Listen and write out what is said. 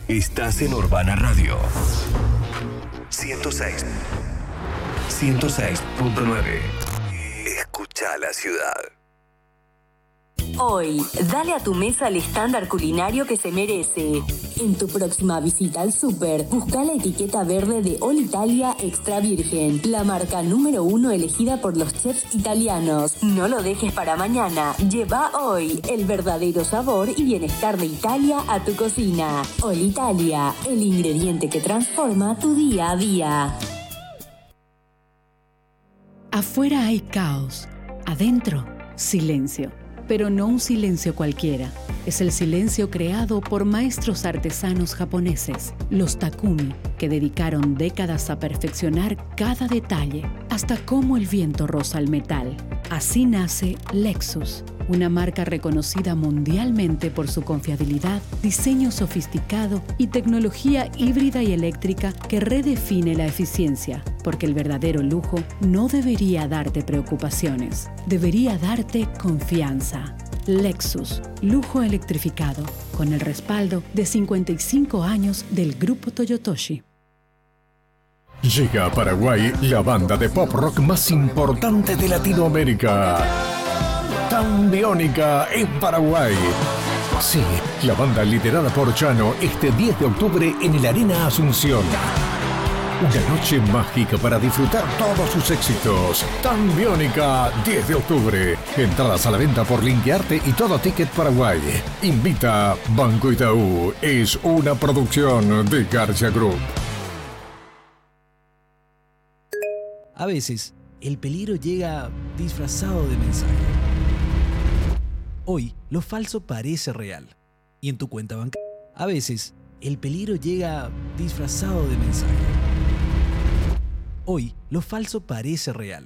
Estás en Urbana Radio 106.9. Escucha la ciudad. Hoy, dale a tu mesa el estándar culinario que se merece. En tu próxima visita al súper, busca la etiqueta verde de All Italia Extra Virgen, la marca número 1 elegida por los chefs italianos. No lo dejes para mañana. Lleva hoy el verdadero sabor y bienestar de Italia a tu cocina. All Italia, el ingrediente que transforma tu día a día. Afuera hay caos, adentro, silencio. Pero no un silencio cualquiera. Es el silencio creado por maestros artesanos japoneses, los Takumi, que dedicaron décadas a perfeccionar cada detalle, hasta cómo el viento roza el metal. Así nace Lexus, una marca reconocida mundialmente por su confiabilidad, diseño sofisticado y tecnología híbrida y eléctrica que redefine la eficiencia, porque el verdadero lujo no debería darte preocupaciones, debería darte confianza. Lexus, lujo electrificado, con el respaldo de 55 años del Grupo Toyotoshi. Llega a Paraguay la banda de pop rock más importante de Latinoamérica. Tambiónica en Paraguay. Sí, la banda liderada por Chano este 10 de octubre en el Arena Asunción. Una noche mágica para disfrutar todos sus éxitos. Tambiónica, 10 de octubre. Entradas a la venta por Linkearte y Todo Ticket Paraguay. Invita Banco Itaú. Es una producción de García Group. A veces, el peligro llega disfrazado de mensaje. Hoy, lo falso parece real. Y en tu cuenta bancaria. A veces, el peligro llega disfrazado de mensaje. Hoy, lo falso parece real.